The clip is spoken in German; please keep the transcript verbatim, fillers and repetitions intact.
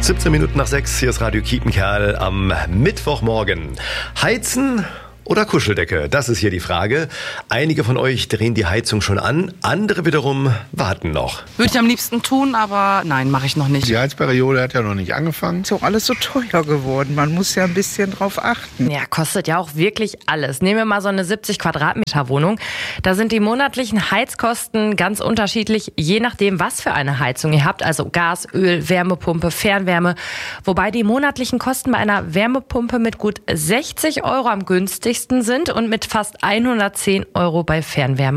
siebzehn Minuten nach sechs, hier ist Radio Kiepenkerl am Mittwochmorgen. Heizen oder Kuscheldecke? Das ist hier die Frage. Einige von euch drehen die Heizung schon an, andere wiederum warten noch. Würde ich am liebsten tun, aber nein, mache ich noch nicht. Die Heizperiode hat ja noch nicht angefangen. Ist auch alles so teuer geworden. Man muss ja ein bisschen drauf achten. Ja, kostet ja auch wirklich alles. Nehmen wir mal so eine siebzig Quadratmeter Wohnung. Da sind die monatlichen Heizkosten ganz unterschiedlich, je nachdem, was für eine Heizung ihr habt. Also Gas, Öl, Wärmepumpe, Fernwärme. Wobei die monatlichen Kosten bei einer Wärmepumpe mit gut sechzig Euro am günstigsten sind und mit fast hundertzehn Euro bei Fernwärme.